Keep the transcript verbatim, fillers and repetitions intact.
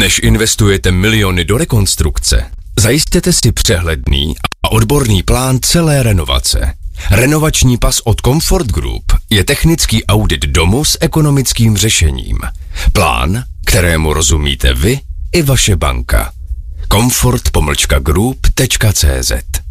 Než investujete miliony do rekonstrukce, zajistěte si přehledný a odborný plán celé renovace. Renovační pas od Comfort Group je technický audit domu s ekonomickým řešením. Plán, kterému rozumíte vy i vaše banka. comfort pomlčka group tečka cé zet